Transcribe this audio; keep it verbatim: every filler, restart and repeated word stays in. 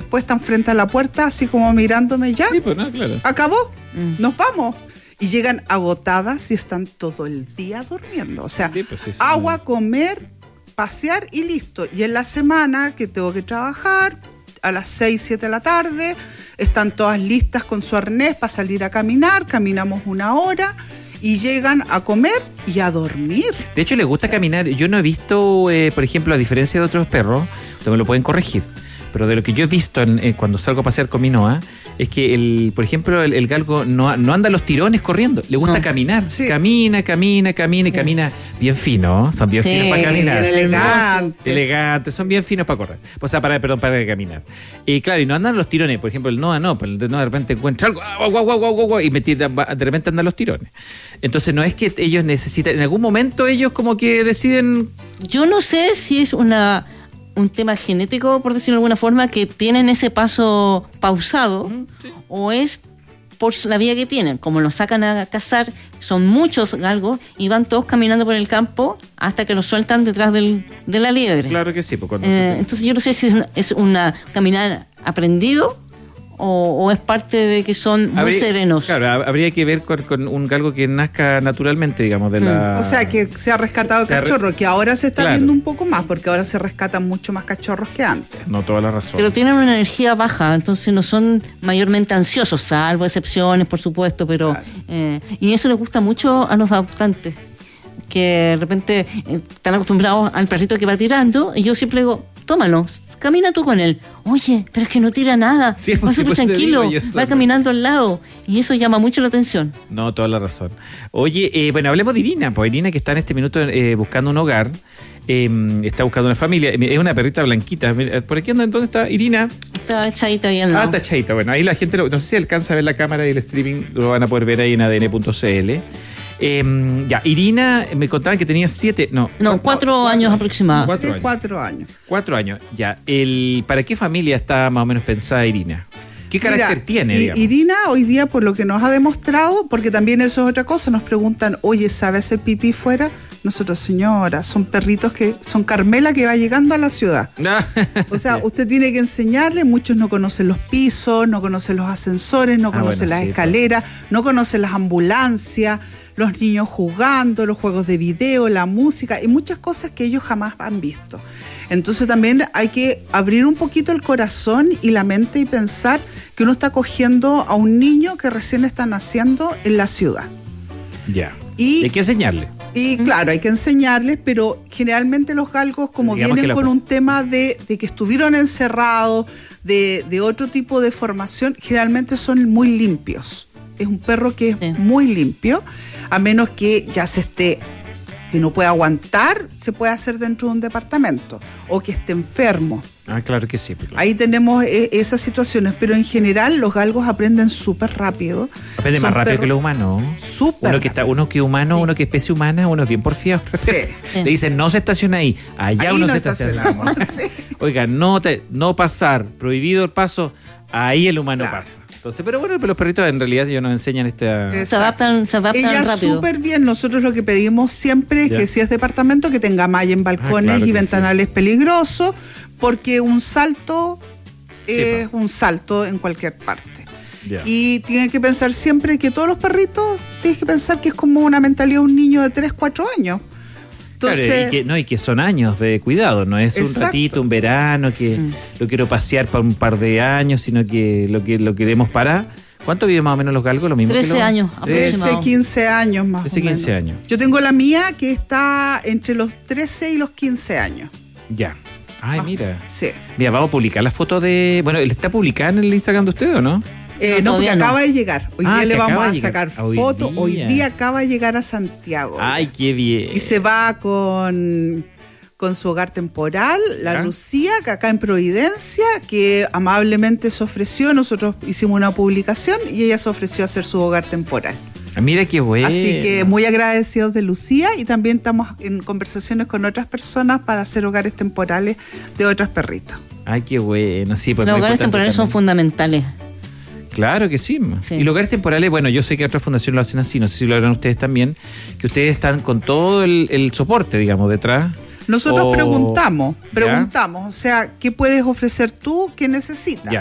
después están frente a la puerta, así como mirándome ya. Sí, pues no, claro. Acabó, Mm. nos vamos. Y llegan agotadas y están todo el día durmiendo. O sea, Sí, pues sí, sí. agua, comer, pasear y listo. Y en la semana que tengo que trabajar, a las seis, siete de la tarde, están todas listas con su arnés para salir a caminar, caminamos una hora y llegan a comer y a dormir. De hecho, les gusta Sí. caminar. Yo no he visto, eh, por ejemplo, a diferencia de otros perros, ustedes me lo pueden corregir, pero de lo que yo he visto en, eh, cuando salgo a pasear con mi Noa, es que, el, por ejemplo, el, el galgo no, no anda a los tirones corriendo, le gusta No. caminar. Sí. Camina, camina, camina y camina bien fino. Son bien Sí, finos para caminar. bien elegantes. Elegantes, son bien finos para correr. O sea, para, perdón, para caminar. Y claro, y no andan a los tirones. Por ejemplo, el Noa no, pero el Noa de repente encuentra algo, guau, guau, guau, guau, guau, y meti- de repente anda a los tirones. Entonces, no es que ellos necesitan, en algún momento ellos como que deciden. Yo no sé si es una un tema genético, por decirlo de alguna forma, que tienen ese paso pausado, sí. o es por la vía que tienen. Como los sacan a cazar, son muchos galgos y van todos caminando por el campo hasta que los sueltan detrás del, de la liebre. Claro que sí, pues cuando Eh, se- entonces yo no sé si es una, es una caminar aprendido o, o es parte de que son muy Habría- serenos. Claro, hab- habría que ver con, con un galgo que nazca naturalmente, digamos, de la... O sea, que se ha rescatado Se ha re- cachorro, que ahora se está Claro. viendo un poco más, porque ahora se rescatan mucho más cachorros que antes. No, toda la razón. Pero tienen una energía baja, entonces no son mayormente ansiosos, salvo excepciones, por supuesto, pero Claro. eh, y eso les gusta mucho a los adoptantes, que de repente eh, están acostumbrados al perrito que va tirando, y yo siempre digo, tómalo, camina tú con él. Oye, pero es que no tira nada, Sí, va pues, súper pues, te tranquilo, digo yo eso, va ¿no? caminando al lado, y eso llama mucho la atención. No, toda la razón. Oye, eh, bueno, hablemos de Irina, pues Irina que está en este minuto eh, buscando un hogar, eh, está buscando una familia, es una perrita blanquita. Mira, ¿por aquí anda? ¿Dónde está Irina? Está echadita ahí al Ah, lado. está echadita. Bueno, ahí la gente, lo- no sé si alcanza a ver la cámara y el streaming, lo van a poder ver ahí en A D N punto C L. Eh, ya, Irina, me contaban que tenía siete, no. No, cuatro años aproximados. Cuatro Tres, años. cuatro años. Cuatro años, ya. El, ¿Para qué familia está más o menos pensada Irina? ¿Qué carácter Mira, tiene, I- digamos? Irina hoy día, por lo que nos ha demostrado, porque también eso es otra cosa, nos preguntan, oye, ¿sabe hacer pipí fuera? Nosotros, señora, son perritos que son Carmela que va llegando a la ciudad. O sea, usted tiene que enseñarle, muchos no conocen los pisos, no conocen los ascensores, no Ah, conocen bueno, las sí, escaleras, no conocen las ambulancias, los niños jugando, los juegos de video, la música y muchas cosas que ellos jamás han visto. Entonces también hay que abrir un poquito el corazón y la mente y pensar que uno está cogiendo a un niño que recién está naciendo en la ciudad. Ya. Y, Hay que enseñarle. y claro, hay que enseñarles, pero generalmente los galgos, como Digamos que vienen la- con un tema de, de que estuvieron encerrados, de, de otro tipo de formación, generalmente son muy limpios. Es un perro que es Sí. muy limpio, a menos que ya se esté, que no pueda aguantar, se puede hacer dentro de un departamento, o que esté enfermo. Ah, claro que sí. pues, claro. Ahí tenemos eh, esas situaciones, pero en general los galgos aprenden súper rápido. Aprende Son más rápido perros que los humanos. Súper Uno que está, rápido. uno que es humano, Sí. uno que es especie humana, uno es bien porfiado. Sí. Le dicen, no se estaciona ahí. Allá Ahí uno no se estaciona. estacionamos. Sí. Oiga, no, te, no pasar, prohibido el paso, ahí el humano Claro. pasa. Entonces, pero bueno, los perritos en realidad ellos nos enseñan esta... Es- Se adaptan, se adaptan Ella rápido. súper bien. Nosotros lo que pedimos siempre es Ya. que si es departamento, que tenga malla en balcones claro y que ventanales peligrosos, porque un salto Sí, es un salto en cualquier parte. Ya. Y tienen que pensar siempre que todos los perritos, tienes que pensar que es como una mentalidad de un niño de tres, cuatro años. Entonces, Claro, y que, no, y que son años de cuidado, no es un Exacto. ratito, un verano, que Mm. lo quiero pasear para un par de años, sino que lo que lo queremos parar. ¿Cuánto viven más o menos los galgos? Lo mismo que trece los- años, Trece. aproximadamente. trece, quince años más trece, o menos. quince años. Yo tengo la mía que está entre los trece y los quince años. Ya. Ay, Ah, mira. Sí. Mira, vamos a publicar la foto de... Bueno, ¿él está publicada en el Instagram de usted o no? Eh, No, no, porque todavía no. acaba de llegar. Hoy Ah, día le que vamos acaba a de llegar. sacar Ah, hoy fotos. Hoy día. día acaba de llegar a Santiago. Ay, qué bien. Y se va con, con su hogar temporal, la ¿Ya? Lucía, que acá en Providencia, que amablemente se ofreció. Nosotros hicimos una publicación y ella se ofreció a hacer su hogar temporal. Ah, mira qué bueno. Así que muy agradecidos de Lucía y también estamos en conversaciones con otras personas para hacer hogares temporales de otras perritas. Ay, qué bueno. Sí, pues Los muy hogares importante temporales son también. fundamentales. Claro que sí. Sí. Y los hogares temporales, bueno, yo sé que otras fundaciones lo hacen así, no sé si lo harán ustedes también, que ustedes están con todo el, el soporte, digamos, detrás. Nosotros O- preguntamos, ¿Ya? preguntamos, o sea, ¿qué puedes ofrecer tú? ¿Qué necesitas? Ya.